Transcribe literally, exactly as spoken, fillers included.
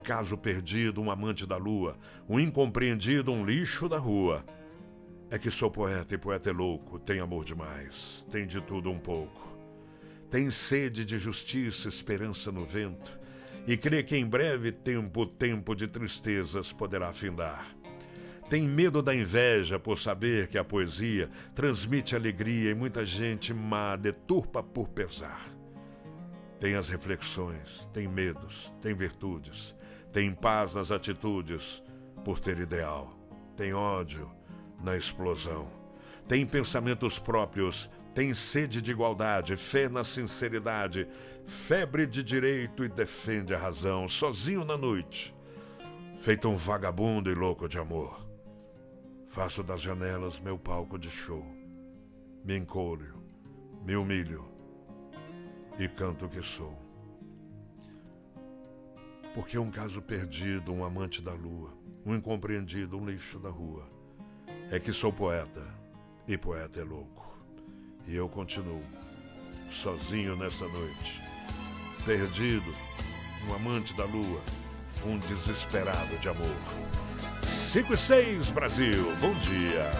Caso perdido, um amante da lua, um incompreendido, um lixo da rua. É que sou poeta e poeta é louco, tem amor demais, tem de tudo um pouco. Tem sede de justiça, esperança no vento, e crê que em breve tempo, tempo de tristezas poderá findar. Tem medo da inveja por saber que a poesia transmite alegria e muita gente má deturpa por pesar. Tem as reflexões, tem medos, tem virtudes, tem paz nas atitudes por ter ideal. Tem ódio na explosão. Tem pensamentos próprios, tem sede de igualdade, fé na sinceridade, febre de direito e defende a razão, sozinho na noite, feito um vagabundo e louco de amor. Faço das janelas meu palco de show, me encolho, me humilho e canto o que sou. Porque um caso perdido, um amante da lua, um incompreendido, um lixo da rua. É que sou poeta e poeta é louco. E eu continuo, sozinho nessa noite, perdido, um amante da lua, um desesperado de amor. cinco e seis, Brasil, bom dia.